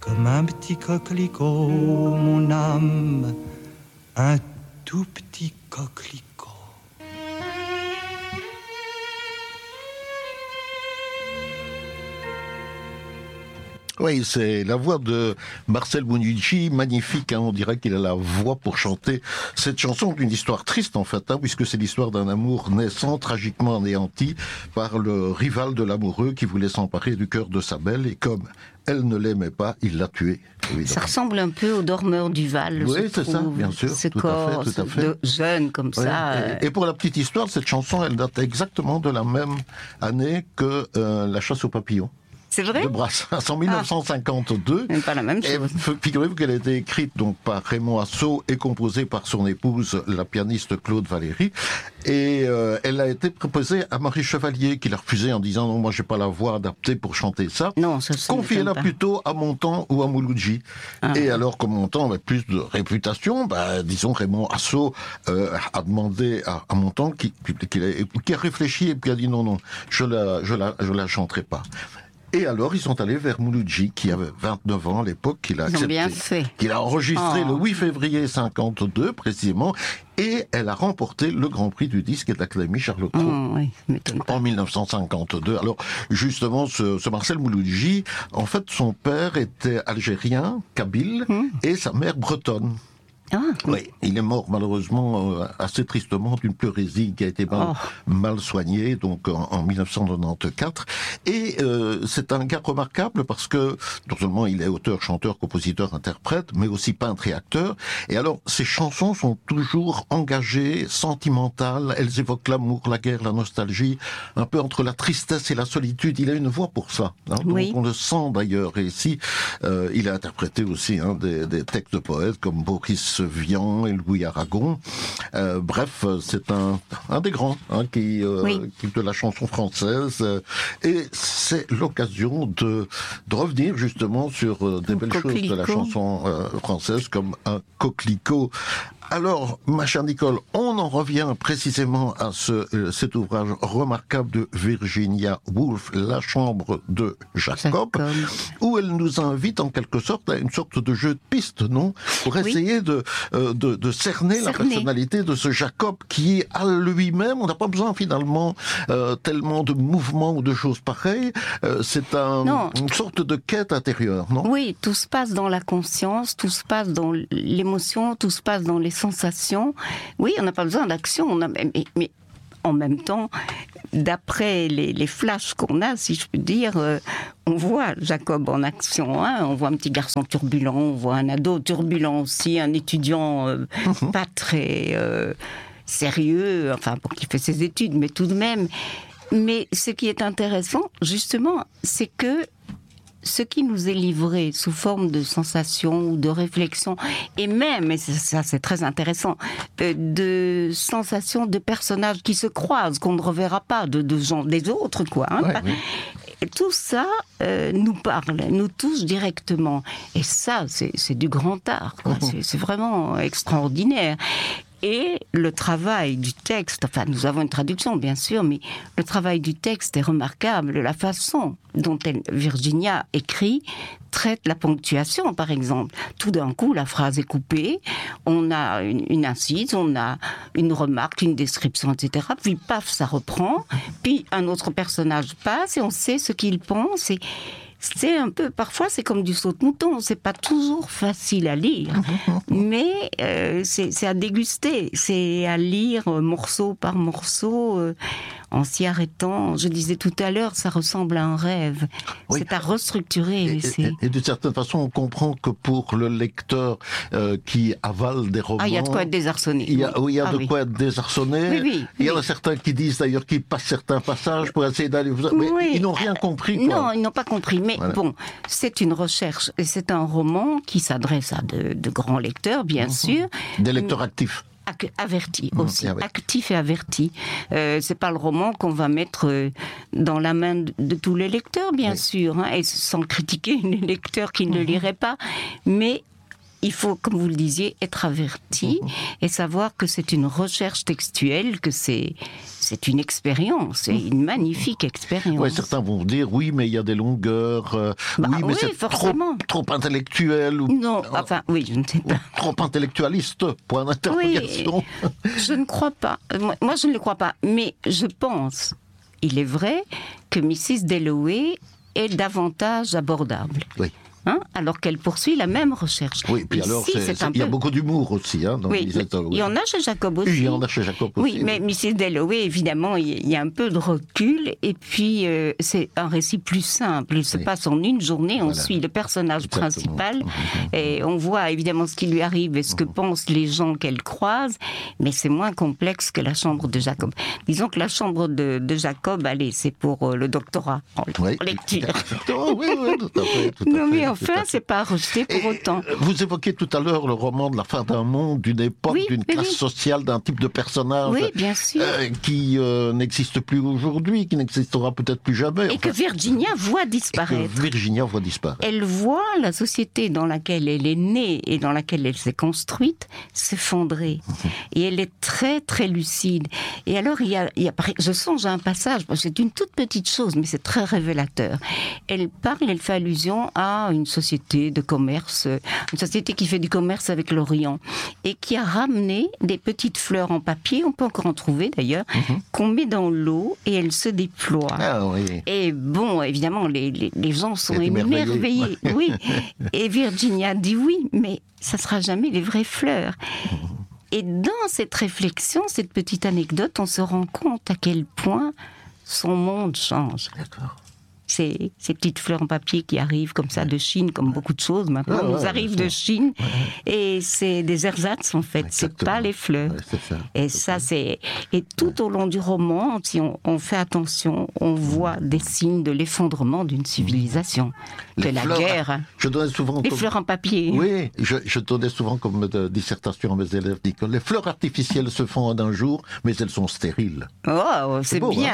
Comme un petit coquelicot, mon âme, un tout petit coquelicot. Oui, c'est la voix de Marcel Bonucci, magnifique, hein, on dirait qu'il a la voix pour chanter cette chanson d'une histoire triste en fait, hein, puisque c'est l'histoire d'un amour naissant, tragiquement anéanti par le rival de l'amoureux qui voulait s'emparer du cœur de sa belle, et comme elle ne l'aimait pas, il l'a tuée. Évidemment. Ça ressemble un peu au Dormeur du Val. Oui, c'est ça, bien sûr. Ce tout corps à fait. de jeune comme oui. ça. Et pour la petite histoire, cette chanson, elle date exactement de la même année que La chasse aux papillons. C'est vrai ? De Brassens, en 1952. C'est pas la même chose. Figurez-vous qu'elle a été écrite donc par Raymond Assaut et composée par son épouse, la pianiste Claude Valéry. Et elle a été proposée à Marie Chevalier, qui l'a refusée en disant non, moi j'ai pas la voix adaptée pour chanter ça. Non, ça confiez-la plutôt à Montand ou à Mouloudji. Et alors comme Montand avait plus de réputation, disons Raymond Assaut a demandé à Montand qui a réfléchi et puis a dit non, je la chanterai pas. Et alors, ils sont allés vers Mouloudji, qui avait 29 ans à l'époque, qu'il a accepté. Ils ont bien fait. Qu'il a enregistré le 8 février 52, précisément, et elle a remporté le Grand Prix du disque de l'Académie Charles Cros. En 1952. Alors, justement, ce Marcel Mouloudji, en fait, son père était algérien, kabyle, et sa mère bretonne. Oui, il est mort malheureusement assez tristement d'une pleurésie qui a été mal soignée, donc en 1994. Et c'est un gars remarquable parce que non seulement il est auteur, chanteur, compositeur, interprète, mais aussi peintre et acteur. Et alors, ses chansons sont toujours engagées, sentimentales. Elles évoquent l'amour, la guerre, la nostalgie, un peu entre la tristesse et la solitude. Il a une voix pour ça. Hein, donc on le sent d'ailleurs. Et ici, il a interprété aussi des textes de poètes comme Boris Vian et Louis Aragon. Bref, c'est un des grands qui de la chanson française. Et c'est l'occasion de revenir justement sur des belles choses de la chanson française comme un coquelicot. Alors, ma chère Nicole, on en revient précisément à cet ouvrage remarquable de Virginia Woolf, La chambre de Jacob, où elle nous invite en quelque sorte à une sorte de jeu de piste, non ? Pour essayer de cerner la personnalité de ce Jacob qui, à lui-même, on n'a pas besoin finalement tellement de mouvements ou de choses pareilles. C'est une sorte de quête intérieure, non ? Oui, tout se passe dans la conscience, tout se passe dans l'émotion, tout se passe dans les sensations. Oui, on n'a pas besoin d'action, mais en même temps, d'après les flashs qu'on a, si je peux dire, on voit Jacob en action. Hein, on voit un petit garçon turbulent, on voit un ado turbulent aussi, un étudiant pas très sérieux, enfin, pour qu'il fait ses études, mais tout de même. Mais ce qui est intéressant, justement, c'est que ce qui nous est livré sous forme de sensations ou de réflexions, et même, et ça c'est très intéressant, de sensations de personnages qui se croisent, qu'on ne reverra pas, de gens, des autres, quoi. Hein. Oui. Et tout ça nous parle, nous touche directement. Et ça, c'est du grand art, quoi. C'est vraiment extraordinaire. Et le travail du texte, enfin nous avons une traduction bien sûr, mais le travail du texte est remarquable. La façon dont Virginia écrit traite la ponctuation par exemple. Tout d'un coup la phrase est coupée, on a une incise, on a une remarque, une description, etc. Puis paf, ça reprend, puis un autre personnage passe et on sait ce qu'il pense. Et c'est un peu, parfois c'est comme du saute-mouton, c'est pas toujours facile à lire, mais c'est à déguster, c'est à lire morceau par morceau, en s'y arrêtant. Je disais tout à l'heure, ça ressemble à un rêve, c'est à restructurer. Et d'une certaine façon, on comprend que pour le lecteur qui avale des romans... il y a de quoi être désarçonné. Il y a de quoi être désarçonné. Il y en a certains qui disent d'ailleurs qu'ils passent certains passages pour essayer d'aller... Mais ils n'ont rien compris, quoi. Non, ils n'ont pas compris. Mais bon, c'est une recherche. Et c'est un roman qui s'adresse à de grands lecteurs, bien sûr. Des lecteurs actifs. Avertis aussi, actifs et avertis. C'est pas le roman qu'on va mettre dans la main de tous les lecteurs, bien sûr, hein, et sans critiquer les lecteurs qui ne le liraient pas. Mais il faut, comme vous le disiez, être averti et savoir que c'est une recherche textuelle, que c'est une expérience, c'est une magnifique expérience. Oui, certains vont dire, oui, mais il y a des longueurs, oui, mais c'est trop intellectuel. Non, enfin, oui, je ne sais pas. Trop intellectualiste, point d'interrogation. Oui, je ne crois pas. Moi, je ne le crois pas. Mais je pense, il est vrai, que Mrs. Dalloway est davantage abordable. Oui. Alors qu'elle poursuit la même recherche. Oui, puis alors, il y a beaucoup d'humour aussi. Dans il y en a chez Jacob aussi. Il y en a chez Jacob aussi. Oui, mais Mrs. Dalloway, évidemment, il y a un peu de recul, et puis c'est un récit plus simple. Il se passe en une journée, on suit le personnage principal, et on voit évidemment ce qui lui arrive et ce que pensent les gens qu'elle croise, mais c'est moins complexe que la chambre de Jacob. Disons que la chambre de Jacob, allez, c'est pour le doctorat en lecture. Oui, tout à fait. Non, mais enfin, c'est pas rejeté pour autant. Vous évoquiez tout à l'heure le roman de la fin d'un monde, d'une époque, d'une classe sociale, d'un type de personnage bien sûr. Qui n'existe plus aujourd'hui, qui n'existera peut-être plus jamais. Et que Virginia voit disparaître. Elle voit la société dans laquelle elle est née et dans laquelle elle s'est construite s'effondrer. Et elle est très, très lucide. Et alors, je songe à un passage, c'est une toute petite chose, mais c'est très révélateur. Elle fait allusion à une société de commerce, une société qui fait du commerce avec l'Orient et qui a ramené des petites fleurs en papier, on peut encore en trouver d'ailleurs, qu'on met dans l'eau et elles se déploient. Ah, oui. Et bon, évidemment, les gens sont émerveillés. Oui. Et Virginia dit oui, mais ça sera jamais les vraies fleurs. Et dans cette réflexion, cette petite anecdote, on se rend compte à quel point son monde change. D'accord. Ces petites fleurs en papier qui arrivent comme ça de Chine, comme beaucoup de choses maintenant nous arrivent de Chine, et c'est des ersatz en fait, c'est pas les fleurs. Et et tout au long du roman, si on fait attention, on voit des signes de l'effondrement d'une civilisation, de la guerre. Je donnais souvent fleurs en papier. Oui, je donnais souvent comme dissertation à mes élèves, que les fleurs artificielles se font en un jour, mais elles sont stériles. Oh, c'est beau, bien.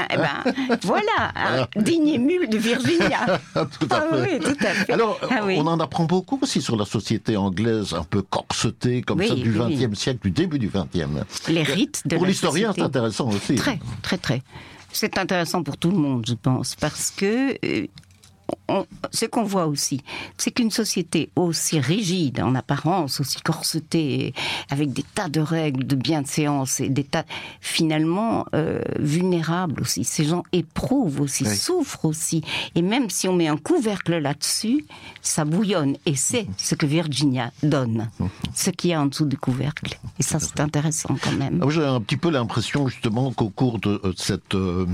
Voilà, digne émule de Virginia. Tout à fait. Oui, tout à fait. Alors, on en apprend beaucoup aussi sur la société anglaise, un peu corsetée, comme ça, du XXe siècle, du début du XXe. Les rites de la société. Pour l'historien, c'est intéressant aussi. Très, très, très. C'est intéressant pour tout le monde, je pense, parce que ce qu'on voit aussi, c'est qu'une société aussi rigide en apparence, aussi corsetée, avec des tas de règles, de bienséance et des tas finalement vulnérables aussi. Ces gens éprouvent aussi, souffrent aussi. Et même si on met un couvercle là-dessus, ça bouillonne. Et c'est ce que Virginia donne, ce qu'il y a en dessous du couvercle. Et ça, c'est intéressant quand même. J'ai un petit peu l'impression justement qu'au cours de cette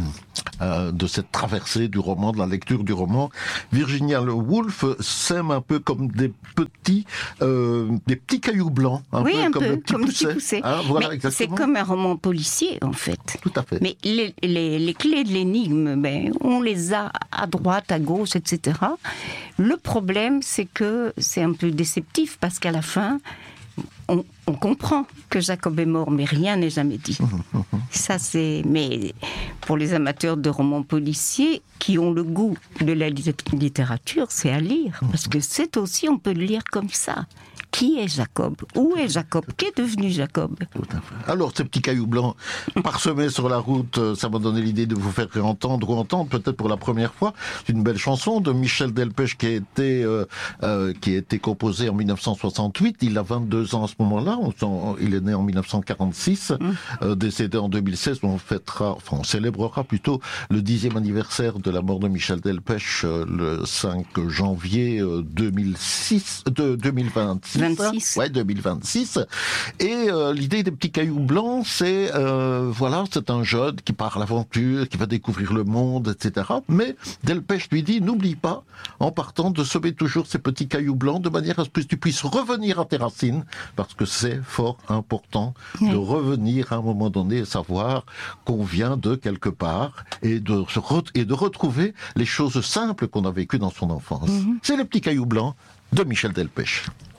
traversée du roman, de la lecture du roman, Virginia Woolf sème un peu comme des petits cailloux blancs, un peu comme le petit pousset. Voilà, c'est comme un roman policier en fait. Tout à fait. Mais les clés de l'énigme, on les a à droite, à gauche, etc. Le problème, c'est que c'est un peu déceptif parce qu'à la fin, on comprend que Jacob est mort, mais rien n'est jamais dit. Ça, mais pour les amateurs de romans policiers qui ont le goût de la littérature, c'est à lire. Parce que c'est aussi, on peut le lire comme ça. Qui est Jacob? Où est Jacob? Qu'est devenu Jacob? Tout à fait. Alors, ces petits cailloux blancs parsemés sur la route, ça m'a donné l'idée de vous faire entendre peut-être pour la première fois, une belle chanson de Michel Delpech qui a été composée en 1968. Il a 22 ans à ce moment-là. Il est né en 1946, décédé en 2016. On célébrera plutôt le 10e anniversaire de la mort de Michel Delpech le 5 janvier 2026. Ouais, 2026. Et l'idée des petits cailloux blancs, c'est un jeune qui part à l'aventure, qui va découvrir le monde, etc. Mais Delpech lui dit, n'oublie pas, en partant, de semer toujours ces petits cailloux blancs de manière à ce que tu puisses revenir à tes racines, parce que c'est fort important de revenir à un moment donné et savoir qu'on vient de quelque part et de retrouver les choses simples qu'on a vécues dans son enfance. C'est les petits cailloux blancs de Michel Delpech.